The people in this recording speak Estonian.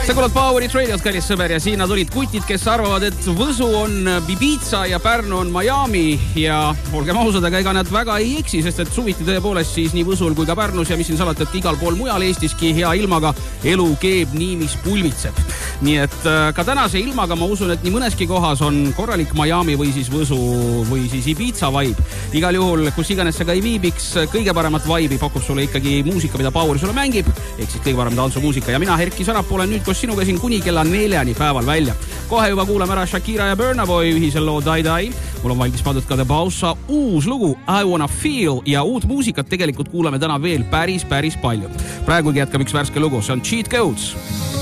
Sa kuulad Powerit Radios, kallis sõber, ja siin nad olid kutid, kes arvavad, et Võsu on Ibiza ja Pärnu on Miami ja olgem ausad, aga ega nad väga ei eksi, sest et suviti tõepoolest siis nii Võsul kui ka Pärnus ja mis siin salata, et igal pool mujal Eestiski hea ilmaga elu keeb nii, mis pulvitseb. Nii et ka tänase ilmaga ma usun, et nii mõneski kohas on korralik Miami või siis Võsu või siis Ibiza vibe. Igal juhul, kus iganes sa ka ei viibiks, kõige paremat vibe'i pakub sulle ikkagi muusika, mida Power sulle mängib, ehk siis kõige parem tantsumuusika ja mina, Herki Sarapuu, olen nüüd koos sinuga siin kuni kella 4 päeval välja. Kohe juba kuulame ära Shakira ja Burna Boy ühisel loo Die Die. Mul on valmis pandud ka The Bausa uus lugu I Wanna Feel ja uut muusikat tegelikult kuulame täna veel päris palju. Praegugi jätkab üks värske lugu, see on Cheat Codes.